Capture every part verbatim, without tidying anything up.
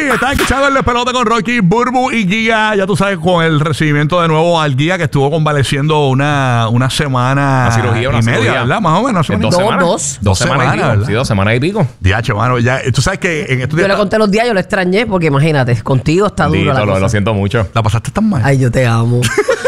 Estás escuchando el despelote con Rocky, Burbu y Giga. Ya tú sabes, con el recibimiento de nuevo al Giga, que estuvo convaleciendo una, una semana una cirugía, una y media, cirugía. ¿verdad? Más o menos. Dos, dos semanas. Dos. Dos semanas, semanas, y pico. ¿verdad? Sí, dos semanas y pico. Diache, mano. Ya, tú sabes que en estos Yo días le conté los días, yo lo extrañé porque imagínate, contigo está duro Dito, la lo, cosa. lo siento mucho. la pasaste tan mal. Ay, yo te amo.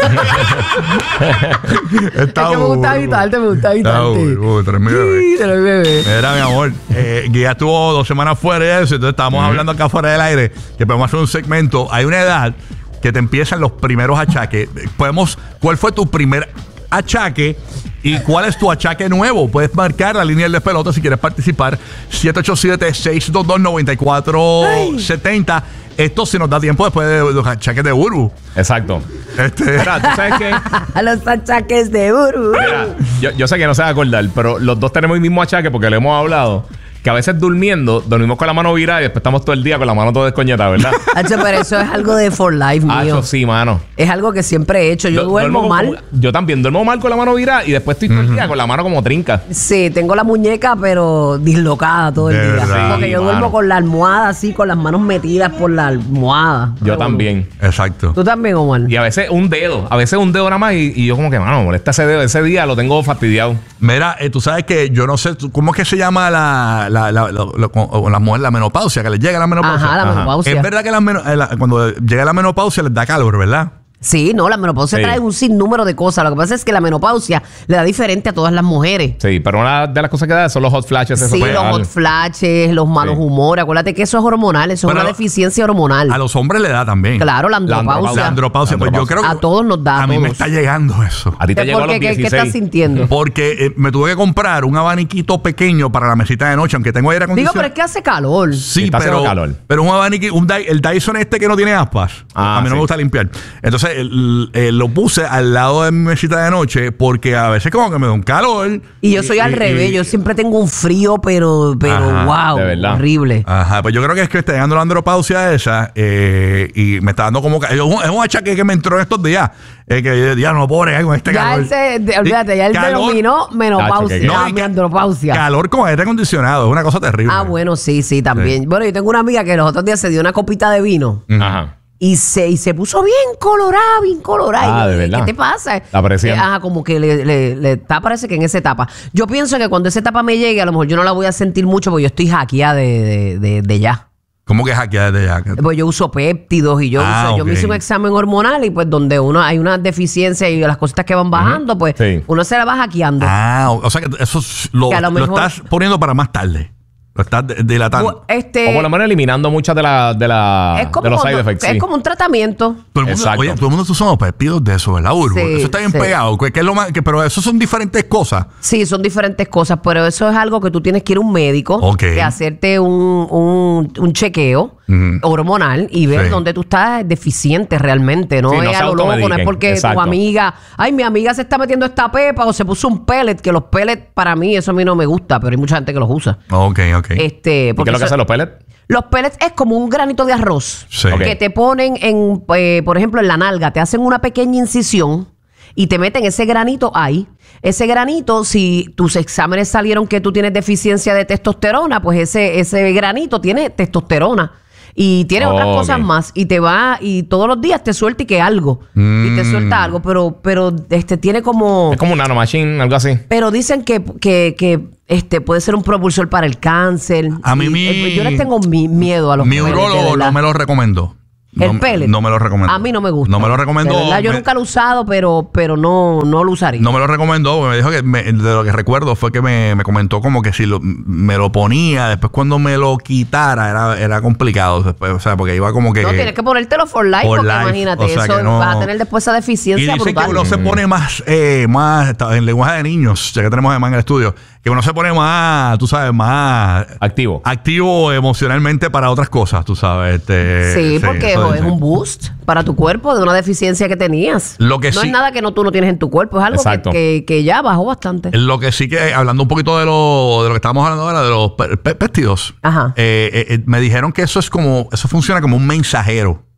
Está es que me gusta Burbu. evitarte, me gusta Está evitarte. Burbu, tres mil bebés. Sí, te lo bebé. Mira, mi amor, eh, Giga estuvo dos semanas fuera de eso, entonces estábamos uh-huh. hablando acá fuera del aire, que podemos hacer un segmento. Hay una edad que te empiezan los primeros achaques. Podemos, ¿cuál fue tu primer achaque y cuál es tu achaque nuevo? Puedes marcar la línea del despelote si quieres participar. siete ocho siete, seis dos dos, nueve cuatro siete cero. Esto si nos da tiempo después de los achaques de Burbu. Exacto. Este... Mira, ¿tú sabes qué? Los achaques de Burbu. Mira, yo, yo sé que no se va a acordar, pero los dos tenemos el mismo achaque porque le hemos hablado. Que a veces durmiendo, dormimos con la mano virada y después estamos todo el día con la mano toda descoñetada, ¿verdad? Hacho, pero eso es algo de for life, mío. Hacho, sí, mano. Es algo que siempre he hecho. Yo Du- duermo duermo mal. como- yo también duermo mal con la mano virada y después estoy todo el día con la mano como trinca. Sí, tengo la muñeca, pero dislocada todo el De día. verdad. Porque yo Sí, duermo mano. con la almohada así, con las manos metidas por la almohada. Yo también. Exacto. Tú también, Omar. Y a veces un dedo, a veces un dedo nada más y, y yo como que, mano, me molesta ese dedo. Ese día lo tengo fastidiado. Mira, eh, tú sabes que yo no sé, tú- ¿cómo es que se llama la, la, la, la- la- con- o la mujer, la menopausia, que les llega la menopausia? Ajá, la Ajá. menopausia. Es verdad que la meno- eh, la- cuando llega la menopausia les da calor, ¿verdad? Sí, no, la menopausia Sí. trae un sinnúmero de cosas. Lo que pasa es que la menopausia le da diferente a todas las mujeres. Sí, pero una de las cosas que da son los hot flashes. Eso Sí, real. los hot flashes, los malos Sí. humores. Acuérdate que eso es hormonal, eso Pero es una deficiencia hormonal. A los hombres le da también. Claro, la andropausia. La andropausia. Pues yo creo que A todos nos da, A a mí me todos. está llegando eso. A ti te llegó a ¿Por los qué? ¿Qué, qué dieciséis. estás sintiendo? Porque eh, me tuve que comprar un abaniquito pequeño para la mesita de noche, aunque tengo aire Digo, acondicionado. pero es que hace calor. Sí, Está pero, haciendo calor. pero un abaniquito, un Dy- el Dyson este que no tiene aspas. Ah, a mí no sí. me gusta limpiar. Entonces el- el- lo puse al lado de mi mesita de noche porque a veces como que me da un calor. Y yo soy al y- revés, y- yo siempre tengo un frío, pero, pero Ajá, wow, de verdad. horrible. Ajá, pues yo creo que es que está llegando la andropausia esa eh, y me está dando como que es un, es un achaque que me entró en estos días. Eh, que ya no puedo bregar con este Ya calor. él se, de- olvídate, ya él Calor- denominó menopausia, Tacho, que- ah, y mi ca- andropausia. Calor con aire acondicionado, es una cosa terrible. Ah, bueno, sí, sí, también. Sí. Bueno, yo tengo una amiga que los otros días se dio una copita de vino Ajá. y se, y se puso bien colorada, bien colorada. Ah, Y yo, de verdad. ¿qué te pasa? La presión. Eh, ajá, como que le, le, le está, parece que en esa etapa. Yo pienso que cuando esa etapa me llegue, a lo mejor yo no la voy a sentir mucho porque yo estoy hackeada de, de, de, de ya. ¿Cómo que hackear desde ya? Pues yo uso péptidos y yo, Ah, uso- yo me ok. hice un examen hormonal y pues donde uno hay una deficiencia y las cositas que van bajando, pues Sí. uno se la va hackeando. Ah, o o sea que eso es- lo, Que a lo lo mejor- estás poniendo para más tarde. Lo estás de- dilatando. Bu- Este, O por lo menos eliminando muchas de, la, de, la, es como, de los cuando- side effects. es sí. como un tratamiento. Todo el mundo, Exacto. oye, todo el mundo está usando péptidos de eso, ¿verdad, Burbu? Sí, Eso está bien sí. pegado. ¿Qué, qué es lo más, que, pero eso son diferentes cosas. Sí, son diferentes cosas, pero eso es algo que tú tienes que ir a un médico, Ok. que hacerte un, un, un chequeo Ujú. hormonal y ver Sí. dónde tú estás deficiente realmente. No Sí, no es se a lo loco, no es automediquen. porque Exacto. tu amiga, ay, mi amiga se está metiendo esta pepa o se puso un pellet, que los pellets para mí, eso a mí no me gusta, pero hay mucha gente que los usa. Ok, ok. Este, ¿Y qué porque es lo que eso- hacen los pellets? los pellets es como un granito de arroz Sí. Ok. que te ponen en, eh, por ejemplo, en la nalga, te hacen una pequeña incisión y te meten ese granito ahí. Ese granito, si tus exámenes salieron que tú tienes deficiencia de testosterona, pues ese, ese granito tiene testosterona. Y tiene otras Oh, cosas ok. más. Y te va, y todos los días te suelta y que algo. Y te suelta algo. Pero, pero este tiene como. Es como un nanomachine, algo así. Pero dicen que, que, que este puede ser un propulsor para el cáncer. A mí Y, mi- eh, yo les tengo mi- miedo a los Mi pellets, de urólogo verdad. no me lo recomendó. ¿El no, pellet? No me lo recomendó. A mí no me gusta. No me lo recomendó. De verdad, yo Me- nunca lo he usado, pero, pero no, no lo usaría. No me lo recomendó, porque me dijo que me- de lo que recuerdo fue que me, me comentó como que si lo, me lo ponía, después cuando me lo quitara era, era complicado. Después, o sea, porque iba como que. No, tienes que ponértelo for life, For porque life, imagínate, o sea eso que no- vas a tener después esa Y deficiencia dicen brutal. que uno se pone más, eh, más está- en lenguaje de niños, ya que tenemos además en el estudio, que uno se pone más, tú sabes, más Activo. activo emocionalmente para otras cosas, tú sabes. Este, Sí, porque eso jo, es dicen. un boost para tu cuerpo de una deficiencia que tenías. Lo que no sí- es nada que no, tú no tienes en tu cuerpo, es algo que, Exacto. que, que ya bajó bastante. Lo que sí que, hablando un poquito de lo, de lo que estábamos hablando ahora, de los pe- pe- péptidos, Ajá. eh, eh, eh, me dijeron que eso es como, eso funciona como un mensajero.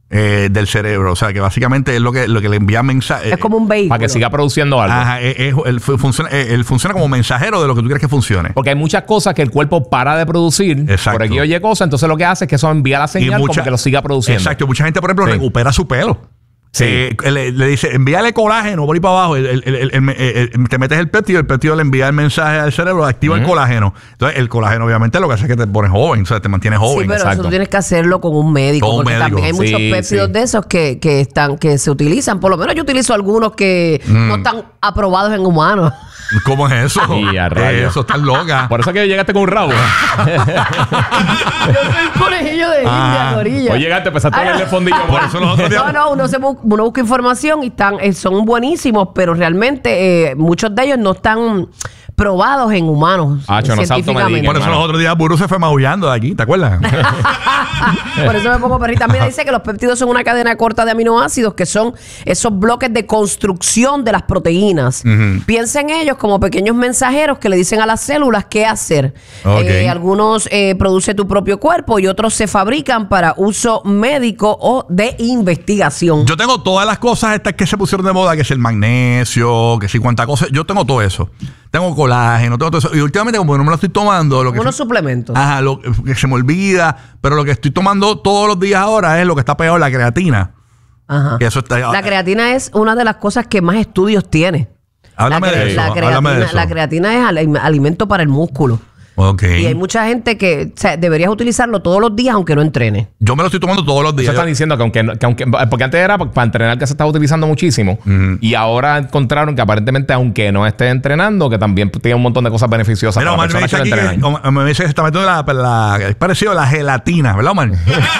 eh, del cerebro. O sea, que básicamente es lo que, lo que le envía mensajes. Es como un vehículo. Para que siga produciendo algo. Ajá, es- es- él, fu- funciona, eh, él funciona como mensajero de lo que tú quieres que funcione. Porque hay muchas cosas que el cuerpo para de producir. Exacto. Por aquí oye cosas. Entonces lo que hace es que eso envía la señal mucha- como que lo siga produciendo. Exacto. Mucha gente, por ejemplo, Sí. recupera su pelo. Sí. Eh, le, le dice, envíale colágeno por ahí para abajo. El- el- el- el- el- el- el- te metes el péptido, el péptido le envía el mensaje al cerebro, activa el colágeno. Entonces, el colágeno, obviamente, lo que hace es que te pones joven, o sea, te mantiene Sí, joven. pero eso exacto. tú tienes que hacerlo con un médico. Con un porque médico. también hay muchos Sí, péptidos sí. de esos que, que están, que se utilizan. Por lo menos yo utilizo algunos que Mm. no están aprobados en humanos. ¿Cómo es eso? Y a rayos. Eso está loca. Por eso que llegaste con un rabo. Yo soy un conejillo de India, Ah. Corilla. Hoy llegaste, empezaste a Ay, verle fondillo. Por eso los otros días- No, no, uno, se bu- uno busca información y están, eh, son buenísimos, pero realmente eh, muchos de ellos no están probados en humanos. Ah, yo no se científicamente. automediquen. Por eso hermano. los otros días Burú se fue maullando de aquí, ¿te acuerdas? Por eso me pongo perrita. Mira, dice que los péptidos son una cadena corta de aminoácidos que son esos bloques de construcción de las proteínas. Piensa en ellos como pequeños mensajeros que le dicen a las células qué hacer. Ok. Eh, algunos eh, produce tu propio cuerpo y otros se fabrican para uso médico o de investigación. Yo tengo todas las cosas estas que se pusieron de moda, que es el magnesio, que si cuánta cosa. Yo tengo todo eso. Tengo colágeno, tengo todo eso. Y últimamente, como no me lo estoy tomando, lo que Unos se- suplementos. Ajá, lo que se me olvida. Pero lo que estoy tomando todos los días ahora es lo que está pegado, la creatina. Ajá. Que eso está. La creatina es una de las cosas que más estudios tiene. Háblame la, cre- de eso. la háblame creatina, de eso. la creatina es al- alimento para el músculo. Ok. Y hay mucha gente que o sea, deberías utilizarlo todos los días aunque no entrene. Yo me lo estoy tomando todos los Eso días. están diciendo que aunque, no- que aunque porque antes era para entrenar que se estaba utilizando muchísimo y ahora encontraron que aparentemente aunque no esté entrenando que también tiene un montón de cosas beneficiosas Mira, para Omar me las dice personas aquí que no entrenan. que, Omar me dice que se está metiendo la, la- es parecido a la gelatina, ¿verdad, Omar?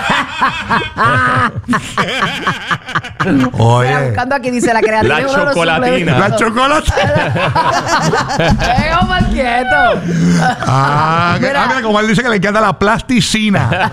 Mira, Oye. buscando aquí dice la creatina. La es uno de los chocolatina. La chocolate. suplementos. ¡Eh, Omar, quieto! Ah, que- Mira. ah, mira, como él dice que le encanta la plasticina.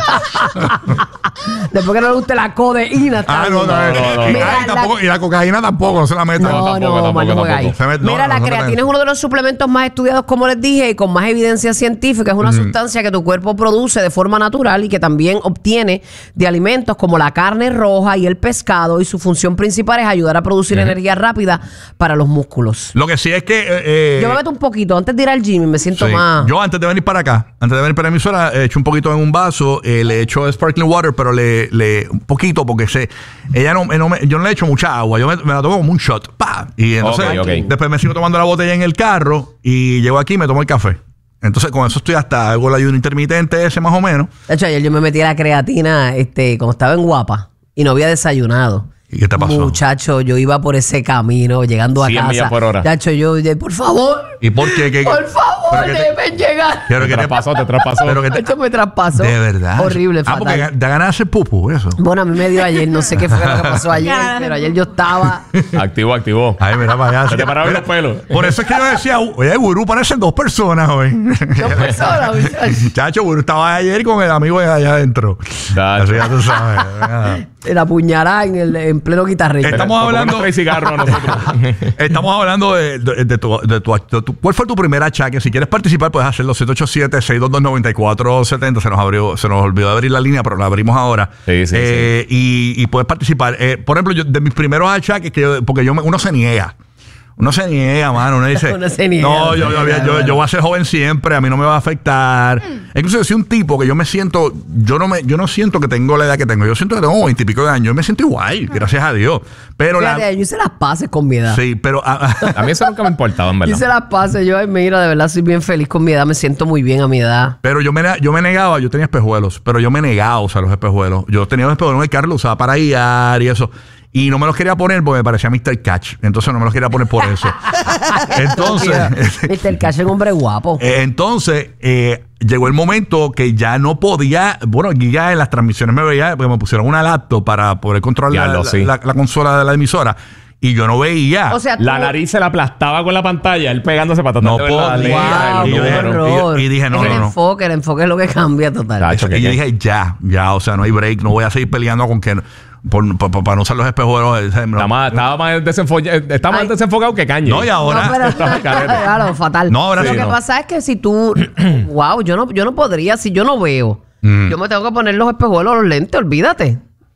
Después que no le guste la codeína. está ah, no, no, bien. no, no, y, no. Mira, ay, la- tampoco- y la cocaína tampoco, no se la meta. No, tampoco, no, tampoco, Omar, no juega ahí. tampoco. Se met- no, Mira, no, la no se creatina meten. es uno de los suplementos más estudiados, como les dije, y con más evidencia científica. Es una sustancia que tu cuerpo produce de forma natural y que también obtiene de alimentos como la carne roja y el pescado. Y su función principal es ayudar a producir energía rápida para los músculos. Lo que sí es que. eh, eh, Yo me meto un poquito antes de ir al gym y me siento sí. más. Yo antes de venir para acá, antes de venir para la emisora, he hecho un poquito en un vaso, eh, le he hecho sparkling water, pero le, le un poquito porque se, ella no, no me- yo no le he hecho mucha agua, yo me, me la tomo como un shot, pa, y entonces Ok, ok. después me sigo tomando la botella en el carro y llego aquí y me tomo el café. Entonces con eso estoy hasta hago el ayuno intermitente ese más o menos. De hecho, ayer yo me metí a la creatina este, cuando estaba en Guapa y no había desayunado. ¿Y qué te pasó? Muchacho, yo iba por ese camino llegando a cien casa. millas por hora. Muchacho, yo, yo, por favor, ¿Y por qué? ¿Qué- por pero favor, qué te- déjenme llegar. pero Te qué te traspasó, te traspasó. pero que te- Esto me traspasó. de verdad. Horrible, Ah, porque fatal. da ganas de hacer pupu, eso. Bueno, a mí me dio ayer, no sé qué fue lo que pasó ayer, pero ayer yo estaba. Activó, activó. Ay, mira para allá. Se te pararon los pelos. Por eso es que yo decía, oye, Gurú parecen dos personas hoy. Dos personas, muchacho. Chacho, Gurú estaba ayer con el amigo de allá adentro. Chacho. Así ya tú sabes. Nada. La puñalada en, el, en pleno guitarrito. Estamos Nos hablando- ponemos tres cigarros a nosotros. Estamos hablando de, de- de tu, de tu- de tu- ¿Cuál fue tu primer achaque? Si quieres participar, puedes hacerlo. siete ocho siete, seis dos dos, nueve cuatro siete cero. Se nos abrió, se nos olvidó abrir la línea, pero la abrimos ahora. Sí, sí, Eh, Y, y puedes participar. Eh, por ejemplo, yo, de mis primeros achaques, que yo- porque yo me- uno se niega. Uno se niega, mano. Uno dice, Uno se niega, no, uno yo, se yo, niega, yo- bueno. yo voy a ser joven siempre, a mí no me va a afectar. Incluso yo soy un tipo que yo me siento, yo no me, yo no siento que tengo la edad que tengo. Yo siento que tengo veintipico de años. Yo me siento igual, gracias a Dios. Pero la, Fíjate, yo hice las pases con mi edad. sí, pero ah, ah, A mí eso nunca me importaba, en Yo verdad. hice las pases. Yo, ay, mira, de verdad soy bien feliz con mi edad. Me siento muy bien a mi edad. pero yo me, yo me negaba, yo tenía espejuelos, pero yo me negaba a usar los espejuelos. Yo tenía los espejuelos en el carro, los usaba para guiar y eso. Y no me los quería poner porque me parecía mister Catch. Entonces no me los quería poner por eso. Entonces, mister Cash es un hombre guapo. eh, entonces eh, llegó el momento que ya no podía. Bueno, ya en las transmisiones me veía, porque me pusieron una laptop para poder controlar la, Diablo, la- sí. la- la consola de la emisora. Y yo no veía. O sea, La tú- nariz se la aplastaba con la pantalla, él pegándose para tratar No de ver la podía. letra Wow, y y los yo qué dije- números. horror. y- y dije, no, el no, no. enfoque, el enfoque es lo que cambia total. Tacho, y ¿qué, yo qué? dije, ya, ya, o sea, no hay break, no voy a seguir peleando con que. Por, por- por- para no usar los espejuelos. eh, no, Estaba más, estaba más desenfocado, estaba más Ay. desenfocado que caña. No, y ahora. No, pero, Estaba carete. claro, fatal. No, ahora lo sí, que no. pasa es que si tú, wow, yo no, yo no podría, si yo no veo, Mm. yo me tengo que poner los espejuelos, los lentes, olvídate.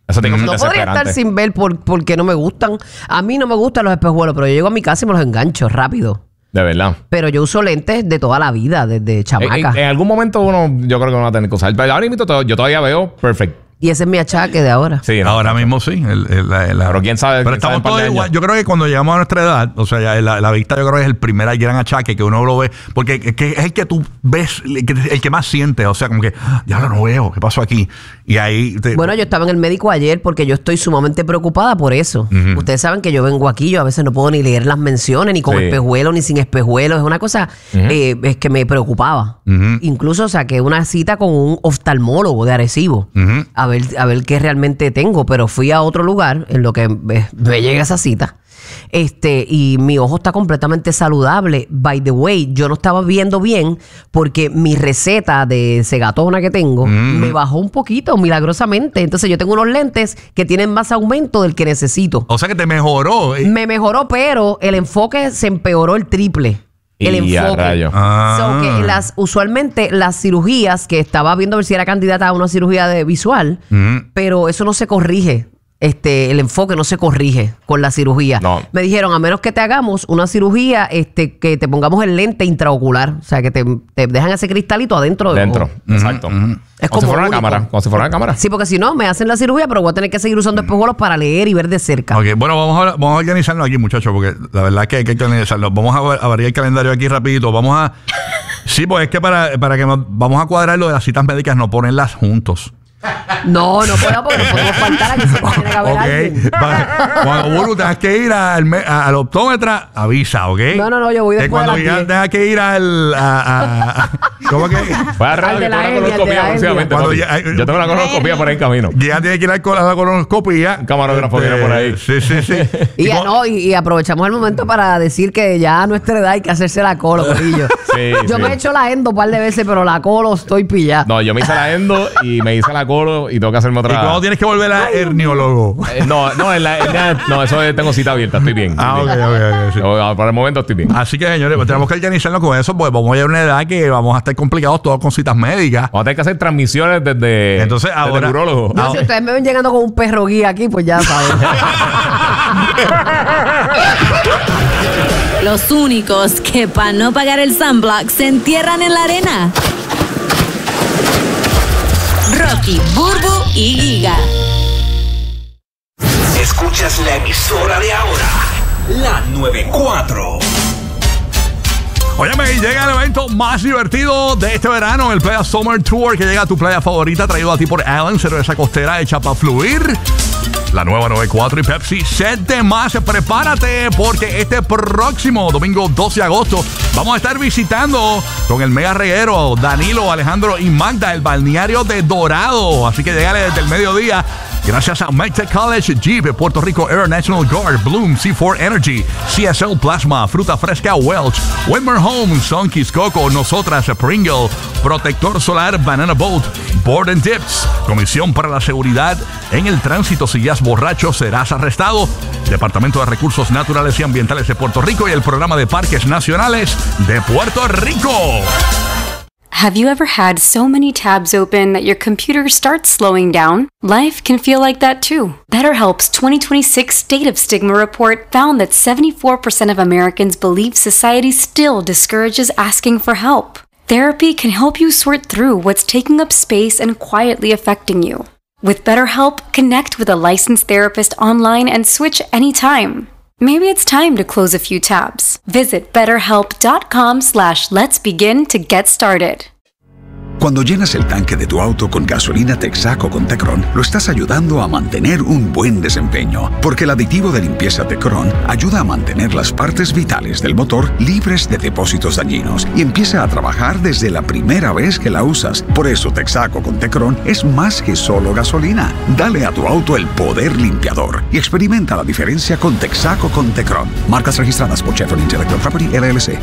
Eso tiene que ser No podría desesperante. estar sin ver por, porque no me gustan. A mí no me gustan los espejuelos, pero yo llego a mi casa y me los engancho rápido. De verdad. Pero yo uso lentes de toda la vida, desde chamaca. En, en- en algún momento uno, yo creo que no va a tener que usar. Pero ahora mismo to- yo todavía veo perfecto. Y ese es mi achaque de ahora. Sí, no. Ahora mismo sí. el- el- la- la- Pero quién sabe. Pero quién sabe estamos en un par de todos años. igual. Yo creo que cuando llegamos a nuestra edad, o sea, ya la, la vista yo creo que es el primer gran achaque que uno lo ve, porque es, que es el que tú ves, el que, el que más sientes, o sea, como que, "Ah, ya lo no veo, ¿qué pasó aquí?" Y ahí... te- Bueno, yo estaba en el médico ayer porque yo estoy sumamente preocupada por eso. Ustedes saben que yo vengo aquí, yo a veces no puedo ni leer las menciones, ni con Sí. espejuelos, ni sin espejuelos. Es una cosa eh, es que me preocupaba. Incluso saqué una cita con un oftalmólogo de Arecibo Ujú. a ver, a ver qué realmente tengo, pero fui a otro lugar en lo que me, me llega esa cita. Este, y mi ojo está completamente saludable. By the way, yo no estaba viendo bien porque mi receta de cegatona que tengo me bajó un poquito milagrosamente. Entonces yo tengo unos lentes que tienen más aumento del que necesito. O sea que te mejoró. eh. Me mejoró, pero el enfoque se empeoró el triple. El Y a enfoque. rayo. Ah. So que las, usualmente las cirugías que estaba viendo a ver si era candidata a una cirugía de visual, Ujú. pero eso no se corrige. Este, el enfoque no se corrige con la cirugía. No. Me dijeron, a menos que te hagamos una cirugía, este, que te pongamos el lente intraocular. O sea, que te, te dejan ese cristalito adentro del Dentro. ojo. Exacto. Es como si como fuera una único. cámara. Como si fuera una cámara. Sí, porque si no, me hacen la cirugía, pero voy a tener que seguir usando espejuelos para leer y ver de cerca. Ok, bueno, vamos a, vamos a organizarnos aquí, muchachos, porque la verdad es que hay que organizarnos. Vamos a, ver- a variar el calendario aquí rapidito. Vamos a... Sí, pues es que para, para que nos... Vamos a cuadrar lo de las citas médicas, no ponerlas juntos. No, no puedo porque no podemos faltar a que se tiene que haber alguien. Ok. Va- Cuando Buru tengas que ir al, me- a- al optómetra, avisa, ¿ok? No, no, no, yo voy Que después de cuando las ya diez. tengas que ir al... A, a- a- ¿Cómo que? Voy a arreglar Al de que la tengo una hernia, al de colonoscopia la próximamente, hernia. papi. Cuando ya- Yo tengo una colonoscopia por ahí en camino. Ya tienes que ir al col- a la colonoscopia. Un camarógrafo Este, viene por ahí. Sí, sí, sí. Y, ya, con- no, y, y aprovechamos el momento para decir que ya a nuestra edad hay que hacerse la colo, corillo. Sí, Yo sí. me he hecho la endo un par de veces, pero la colo estoy pillada. No, yo me hice la endo y me hice la colo y tengo que hacerme ¿Y otra. cuándo tienes que volver al herniólogo? Eh, no, no, en la, en la- no, eso es- tengo cita abierta, estoy bien. Ah, ok, estoy ok, bien. ok. sí. Yo, por el momento estoy bien. Así que, señores, pues tenemos que organizarnos con eso, porque vamos a llegar a una edad que vamos a estar complicados todos con citas médicas. Vamos a tener que hacer transmisiones desde, Entonces, desde ahora- el urólogo. Yo, si ustedes me ven llegando con un perro guía aquí, pues ya saben. Los únicos que para no pagar el sunblock se entierran en la arena. Rocky, Burbu y Giga. Escuchas la emisora de ahora, la noventa y cuatro. Óyeme, llega el evento más divertido de este verano, el Playa Summer Tour, que llega a tu playa favorita, traído a ti por Allen, cerveza costera hecha para fluir. La nueva noventa y cuatro y Pepsi, set de más. Prepárate porque este próximo domingo doce de agosto vamos a estar visitando con el mega reguero Danilo, Alejandro y Magda el balneario de Dorado. Así que llegale desde el mediodía. Gracias a McTech College, Jeep, Puerto Rico Air National Guard, Bloom, C cuatro Energy, C S L Plasma, Fruta Fresca Welch, Whitmer Homes, Sunkies Coco, Nosotras, Pringle, Protector Solar, Banana Boat, Board and Tips, Comisión para la Seguridad en el Tránsito. Si ya borracho, serás arrestado. Departamento de Recursos Naturales y Ambientales de Puerto Rico y el Programa de Parques Nacionales de Puerto Rico. Have you ever had so many tabs open that your computer starts slowing down? Life can feel like that too. BetterHelp's twenty twenty-six State of Stigma report found that seventy-four percent of Americans believe society still discourages asking for help. Therapy can help you sort through what's taking up space and quietly affecting you. With BetterHelp, connect with a licensed therapist online and switch anytime. Maybe it's time to close a few tabs. Visit betterhelp.com slash let's begin to get started. Cuando llenas el tanque de tu auto con gasolina Texaco con Tecron, lo estás ayudando a mantener un buen desempeño, porque el aditivo de limpieza Tecron ayuda a mantener las partes vitales del motor libres de depósitos dañinos y empieza a trabajar desde la primera vez que la usas. Por eso Texaco con Tecron es más que solo gasolina. Dale a tu auto el poder limpiador y experimenta la diferencia con Texaco con Tecron. Marcas registradas por Chevron Intellectual Property L L C.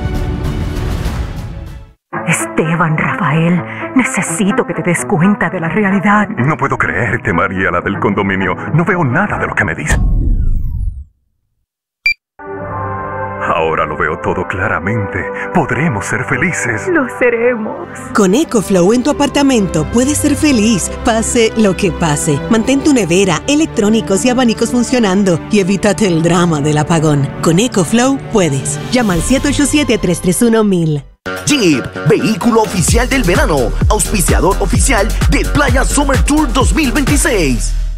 Esteban, Rafael, necesito que te des cuenta de la realidad. No puedo creerte, María, la del condominio. No veo nada de lo que me dices. Ahora lo veo todo claramente. Podremos ser felices. Lo seremos. Con EcoFlow en tu apartamento puedes ser feliz, pase lo que pase. Mantén tu nevera, electrónicos y abanicos funcionando y evítate el drama del apagón. Con EcoFlow puedes. Llama al siete ocho siete, tres tres uno, mil. Jeep, vehículo oficial del verano, auspiciador oficial de Playa Summer Tour dos mil veintiséis.